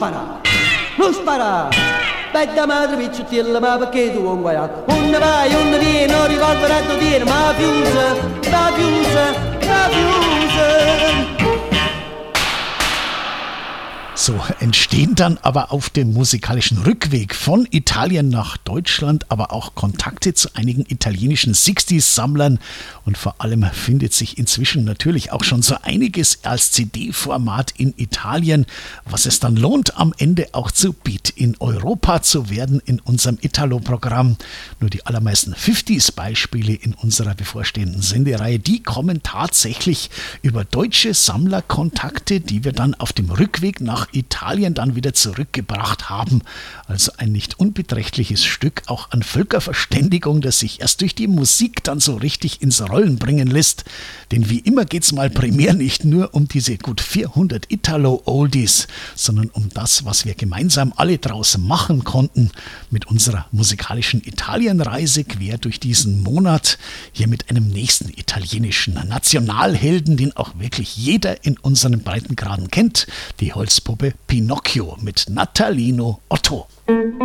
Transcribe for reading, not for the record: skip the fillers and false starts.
non spara. Bella madre picciotella, ma perché tu vuoi guardare? Un vai, un viene, non rivolverà tu vieni, ma fiusa, ma fiusa, ma fiusa. So entstehen dann aber auf dem musikalischen Rückweg von Italien nach Deutschland aber auch Kontakte zu einigen italienischen 60s-Sammlern und vor allem findet sich inzwischen natürlich auch schon so einiges als CD-Format in Italien, was es dann lohnt, am Ende auch zu Beat in Europa zu werden in unserem Italo-Programm. Nur die allermeisten 50s-Beispiele in unserer bevorstehenden Sendereihe, die kommen tatsächlich über deutsche Sammlerkontakte, die wir dann auf dem Rückweg nach Italien dann wieder zurückgebracht haben. Also ein nicht unbeträchtliches Stück auch an Völkerverständigung, das sich erst durch die Musik dann so richtig ins Rollen bringen lässt. Denn wie immer geht es mal primär nicht nur um diese gut 400 Italo-Oldies, sondern um das, was wir gemeinsam alle draus machen konnten mit unserer musikalischen Italienreise quer durch diesen Monat. Hier mit einem nächsten italienischen Nationalhelden, den auch wirklich jeder in unseren Breitengraden kennt, die Holzpuppe Pinocchio mit Natalino Otto.